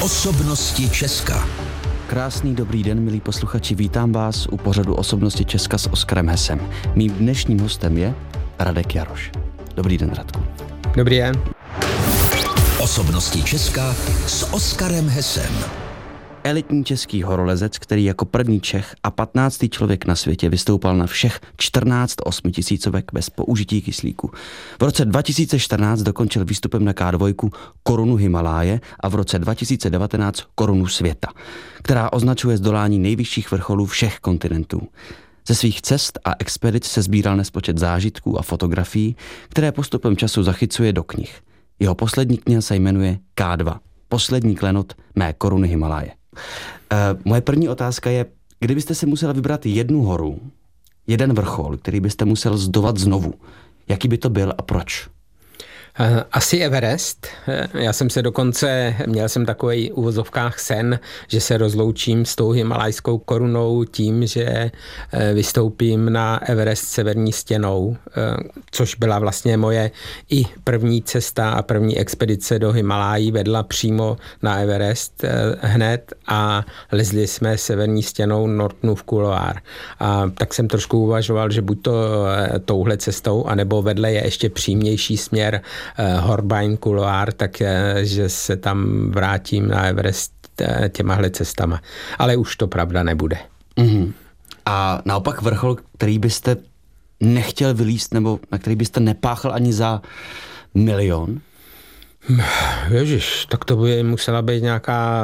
Osobnosti Česka. Krásný dobrý den, milí posluchači, vítám vás u pořadu Osobnosti Česka s Oskarem Hesem. Mým dnešním hostem je Radek Jaroš. Dobrý den, Radku. Dobrý den. Osobnosti Česka s Oskarem Hesem. Elitní český horolezec, který jako první Čech a 15. člověk na světě vystoupal na všech 14 osmitisícovek bez použití kyslíku. V roce 2014 dokončil výstupem na K2 korunu Himaláje a v roce 2019 korunu světa, která označuje zdolání nejvyšších vrcholů všech kontinentů. Ze svých cest a expedic se sbíral nespočet zážitků a fotografií, které postupem času zachycuje do knih. Jeho poslední kniha se jmenuje K2. Poslední klenot mé koruny Himaláje. Moje první otázka je, kdybyste si musela vybrat jednu horu, jeden vrchol, který byste musel zdovat znovu, jaký by to byl a proč? Asi Everest. Já jsem se dokonce, měl jsem takový v uvozovkách sen, že se rozloučím s tou himalajskou korunou tím, že vystoupím na Everest severní stěnou, což byla vlastně moje i první cesta a první expedice do Himalájí, vedla přímo na Everest hned a lezli jsme severní stěnou Northnův Couloir. A tak jsem trošku uvažoval, že buď to touhle cestou, anebo vedle je ještě přímější směr Horbein Couloir, takže se tam vrátím na Everest těmahle cestama. Ale už to pravda nebude. Mm-hmm. A naopak vrchol, který byste nechtěl vylízt, nebo na který byste nepáchl ani za milion? Ježiš, tak to by musela být nějaká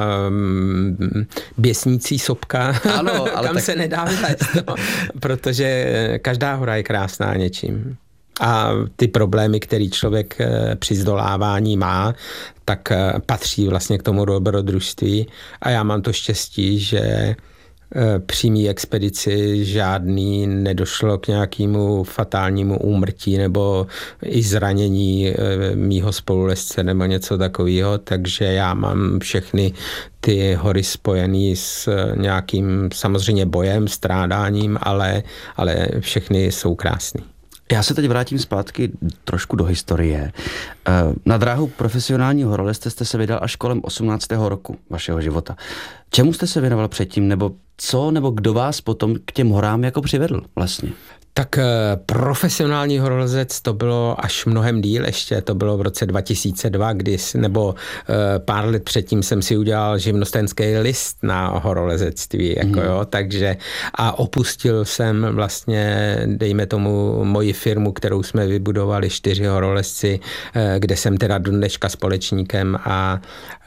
běsnící sopka, ano, ale kam tak se nedá vylézt, no, protože každá hora je krásná něčím. A ty problémy, který člověk při zdolávání má, tak patří vlastně k tomu dobrodružství. A já mám to štěstí, že při mý expedici žádný nedošlo k nějakému fatálnímu úmrtí nebo i zranění mýho spolulezce nebo něco takového, takže já mám všechny ty hory spojený s nějakým samozřejmě bojem, strádáním, ale všechny jsou krásný. Já se teď vrátím zpátky trošku do historie. Na dráhu profesionálního horolezce jste se vydal až kolem 18. roku vašeho života. Čemu jste se věnoval předtím, nebo kdo vás potom k těm horám jako přivedl vlastně? Tak profesionální horolezec to bylo až mnohem díl, ještě to bylo v roce 2002, nebo pár let předtím jsem si udělal živnostenský list na horolezectví, takže a opustil jsem vlastně, dejme tomu, moji firmu, kterou jsme vybudovali 4 horolezci, kde jsem teda do dneška společníkem a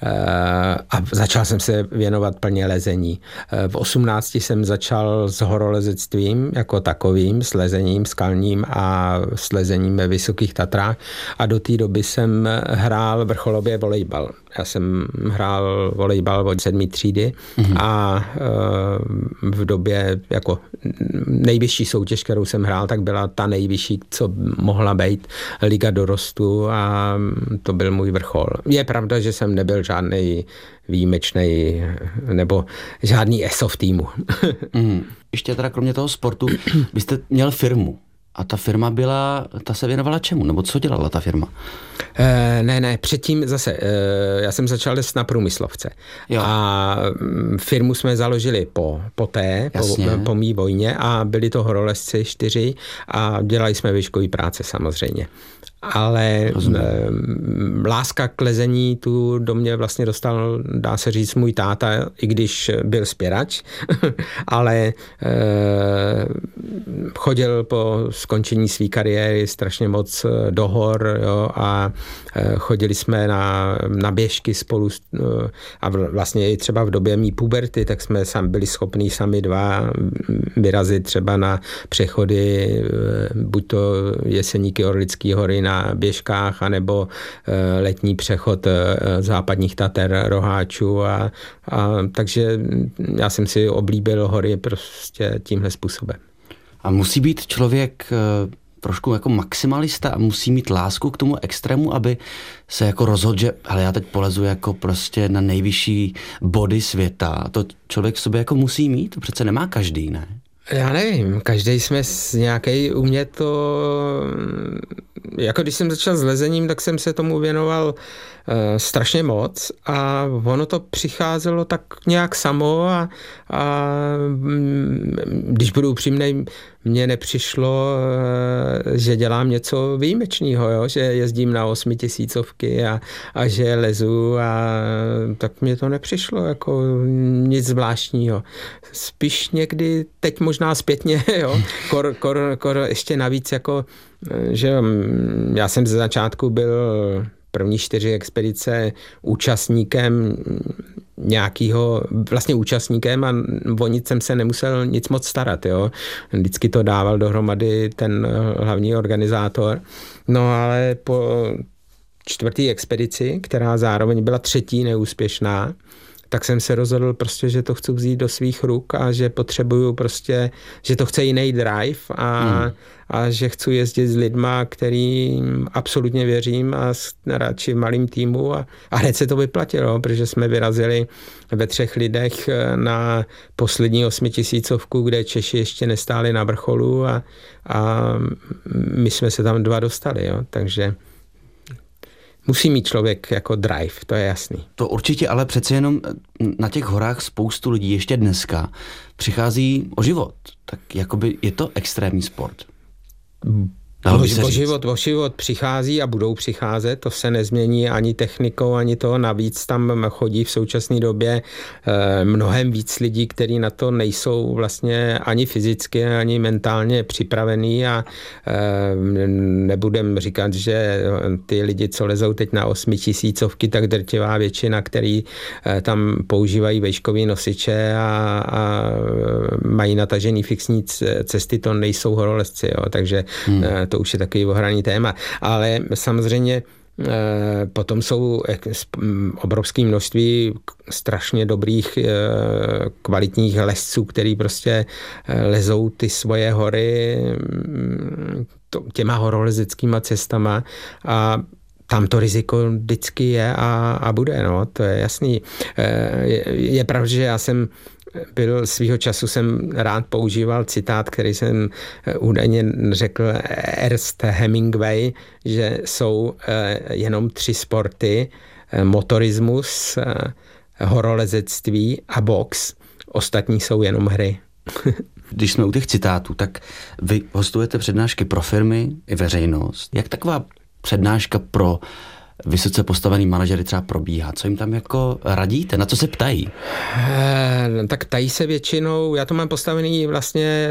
začal jsem se věnovat plně lezení. V 18 jsem začal s horolezectvím jako takovým, s lezením skalním a s lezením ve Vysokých Tatrách a do té doby jsem hrál vrcholově volejbal. Já jsem hrál volejbal od 7. třídy a v době jako nejvyšší soutěž, kterou jsem hrál, tak byla ta nejvyšší, co mohla být, Liga dorostu a to byl můj vrchol. Je pravda, že jsem nebyl žádnej výjimečnej nebo žádný ESO v týmu. Ještě teda kromě toho sportu, vy jste měl firmu. A ta firma ta se věnovala čemu? Nebo co dělala ta firma? Ne, předtím zase, já jsem začal jít na průmyslovce. Jo. A firmu jsme založili po mý vojně a byli to horolezci 4 a dělali jsme výškový práce samozřejmě. Ale láska k lezení tu do mě vlastně dostal, dá se říct, můj táta, i když byl spěrač, ale chodil po skončení své kariéry strašně moc do hor, jo, a chodili jsme na běžky spolu a vlastně i třeba v době mý puberty, tak jsme byli schopní sami 2 vyrazit třeba na přechody, buď to Jeseníky, Orlický hory na běžkách, anebo letní přechod západních Tater, Roháčů a takže já jsem si oblíbil hory prostě tímhle způsobem. A musí být člověk trošku jako maximalista a musí mít lásku k tomu extrému, aby se jako rozhodl, že hele, já teď polezu jako prostě na nejvyšší body světa. To člověk v sobě jako musí mít, to přece nemá každý, ne? Já nevím, každý jsme nějaký umět to jako když jsem začal s lezením, tak jsem se tomu věnoval strašně moc a ono to přicházelo tak nějak samo a když budu upřímnej, mně nepřišlo, že dělám něco výjimečného, jo? Že jezdím na 8000 a že lezu a tak mně to nepřišlo jako nic zvláštního. Spíš někdy, teď možná zpětně, jo? Kor ještě navíc jako, že já jsem ze začátku byl první 4 expedice účastníkem účastníkem a o nic jsem se nemusel nic moc starat, jo. Vždycky to dával dohromady ten hlavní organizátor. No ale po 4. expedici, která zároveň byla 3. neúspěšná, tak jsem se rozhodl prostě, že to chci vzít do svých ruk a že potřebuju prostě, že to chce jiný drive a že chci jezdit s lidma, kterým absolutně věřím a radši v malým týmu a hned se to vyplatilo, protože jsme vyrazili ve 3 lidech na poslední 8000, kde Češi ještě nestáli na vrcholu a my jsme se tam 2 dostali, jo, takže musí mít člověk jako drive, to je jasný. To určitě, ale přece jenom na těch horách spoustu lidí ještě dneska přichází o život. Tak jakoby je to extrémní sport. O život přichází a budou přicházet, to se nezmění ani technikou, ani to. Navíc tam chodí v současné době mnohem víc lidí, kteří na to nejsou vlastně ani fyzicky, ani mentálně připravení a nebudem říkat, že ty lidi, co lezou teď na 8000, tak drtivá většina, který tam používají vejškový nosiče a mají natažený fixní cesty, to nejsou horolezci, jo, takže to už je takový ohraný téma. Ale samozřejmě potom jsou obrovské množství strašně dobrých kvalitních lezců, který prostě lezou ty svoje hory těma horolezeckýma cestama a tam to riziko vždycky je a bude, no, to je jasný. Je pravda, že já jsem svýho času jsem rád používal citát, který jsem údajně řekl Ernest Hemingway, že jsou jenom 3 sporty, motorismus, horolezectví a box. Ostatní jsou jenom hry. Když jsme u těch citátů, tak vy hostujete přednášky pro firmy i veřejnost. Jak taková přednáška pro vysoce postavený manažery třeba probíhá? Co jim tam jako radíte? Na co se ptají? Tak ptají se většinou, já to mám postavený vlastně